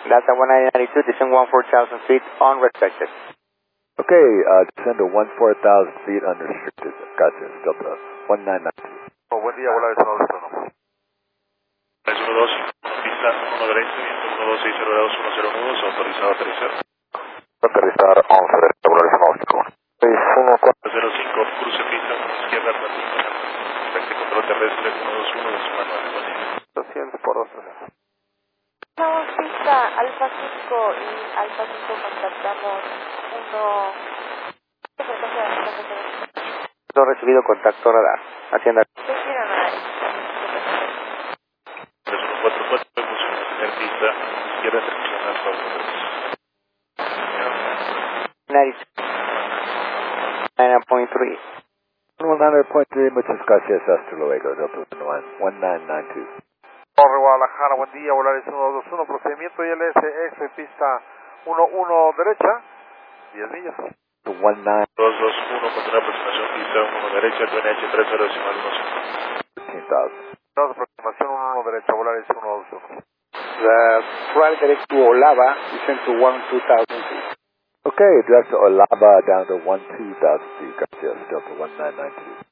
Delta 1992, descend 14,000 feet, unrestricted. Okay, descend to 14,000 feet unrestricted. Gotcha, Delta 1992. Buen día, Volaris 121. 312, pista 1 derecha, viento 126 grados 10 nudos, autorizado a aterrizar. Aterrizar 11 derecha, Volaris 121. 05, cruce pista 1 izquierda, Atlántica. Frente control terrestre 121 de su manual. 200 por 2. Estamos pista Alfa 5 y Alfa 5 contactamos 1... ¿Qué frecuencia de contacto? No recibido contacto radar. Hacienda. ¿Qué quieren ahí? 3144, evolución, primer pista, izquierda, dirección Alfa 9.3. 100.3, muchas gracias, hasta luego, Delta 1992. Torre Guadalajara, buen día, Volaris 121, procedimiento ILS, pista 11 derecha, 10 millas. 221, contra aproximación pista 1 derecha, QNH 30 decimal 15,000. Dos aproximación 11 derecha, Volaris 121. Flight direct to Olava, descend to 12,000 feet. Okay, direct to Olaba down to 12,000 feet. Gotcha, Delta 1992.